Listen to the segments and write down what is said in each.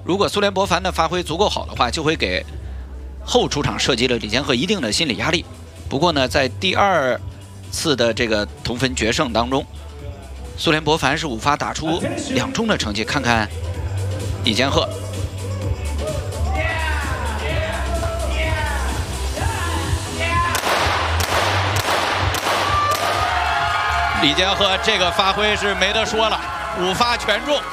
如果苏联博凡的发挥足够好的话，就会给后出场射击的李建赫一定的心理压力。不过呢，在第2次的这个同分决胜当中，苏联博凡是5发打出2中的成绩。看看李建赫。 李建赫这个发挥是没得说了，5发全中。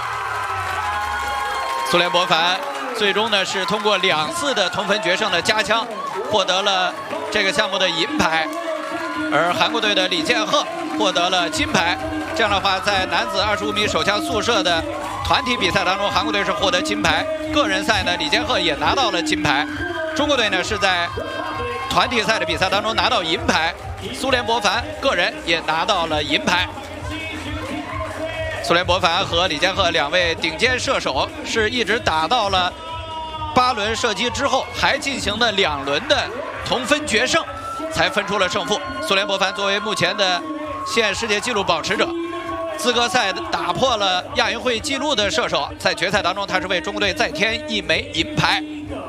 苏联博凡最终呢是通过2次的同分决胜的加枪，获得了这个项目的银牌，而韩国队的李建赫获得了金牌。这样的话，在男子25米手枪速射的团体比赛当中，韩国队是获得金牌；个人赛呢，李建赫也拿到了金牌。中国队呢是在团体赛的比赛当中拿到银牌。 苏联博凡个人也拿到了银牌。苏联博凡和李建赫2位顶尖射手是一直打到了8轮射击之后，还进行了2轮的同分决胜，才分出了胜负。苏联博凡作为目前的现世界纪录保持者，资格赛打破了亚运会纪录的射手，在决赛当中他是为中国队再添1枚银牌。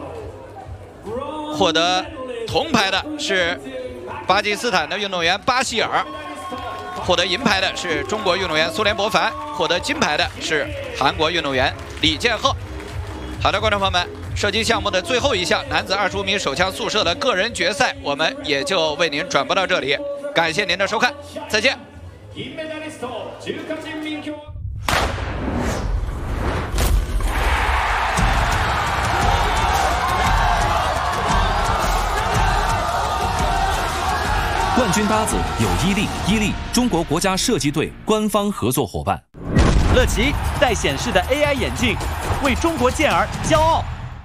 获得铜牌的是 巴基斯坦的运动员巴希尔，获得银牌的是中国运动员苏联博凡，获得金牌的是韩国运动员李建赫。好的，观众朋友们，射击项目的最后一项男子25米手枪速射的个人决赛，我们也就为您转播到这里，感谢您的收看，再见。 冠军搭子有伊利，伊利中国国家射击队官方合作伙伴。 乐奇带显示的 AI 眼镜，为中国健儿骄傲。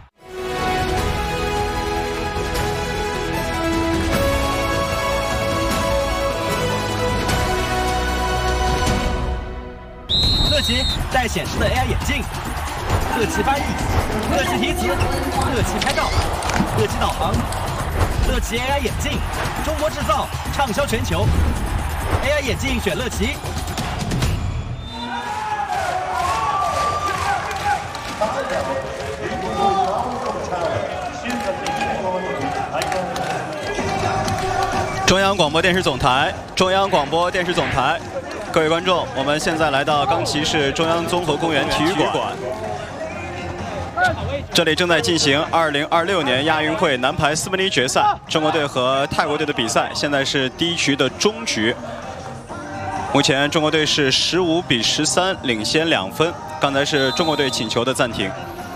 乐奇带显示的 AI 眼镜，乐奇翻译，乐奇提词，乐奇拍照，乐奇导航。 乐奇 AI 眼镜，中国制造，畅销全球。AI 眼镜选乐奇。 中央广播电视总台，中央广播电视总台，各位观众，我们现在来到冈崎市中央综合公园体育馆。 这里正在进行2026年亚运会男排4分之1决赛，中国队和泰国队的比赛，现在是第1局的终局。目前中国队是15比13领先2分，刚才是中国队请求的暂停。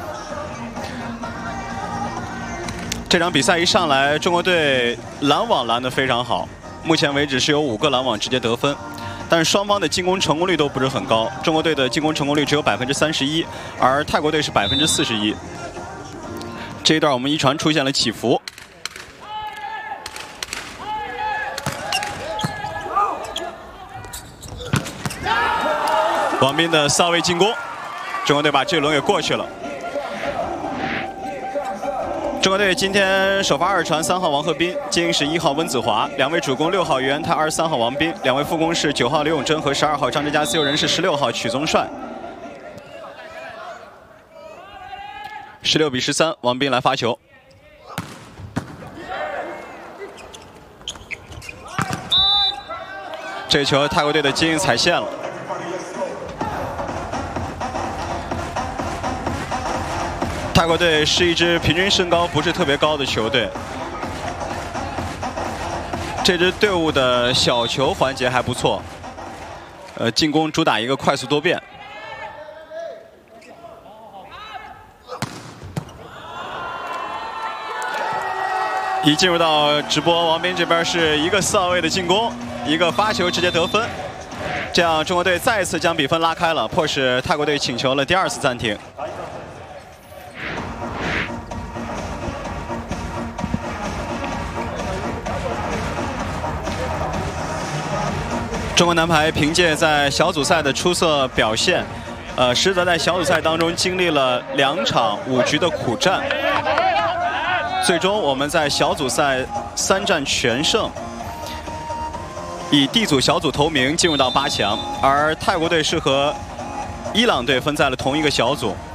这场比赛一上来，中国队拦网拦得非常好，目前为止是有5个拦网直接得分。 但是双方的进攻成功率都不是很高，中国队的进攻成功率只有31%，而泰国队是41%。这一段我们一传出现了起伏，王斌的扫位进攻，中国队把这轮给过去了。中国队今天首发2传，3号王鹤斌，精英是1号温子华，2位主攻6号于元泰，23号王斌，2位副攻是9号刘永珍和12号张志佳，自由人是16号曲宗帅。16比13，王斌来发球。这球泰国队的精英踩线了。 泰国队是一支平均身高不是特别高的球队，这支队伍的小球环节还不错，进攻主打一个快速多变。一进入到直播，王斌这边是一个扫位的进攻，一个发球直接得分，这样中国队再次将比分拉开了，迫使泰国队请求了第2次暂停。 中国男排凭借在小组赛的出色表现，实则在小组赛当中经历了2场5局的苦战，最终我们在小组赛3战全胜，以D组小组头名进入到8强，而泰国队是和伊朗队分在了同一个小组。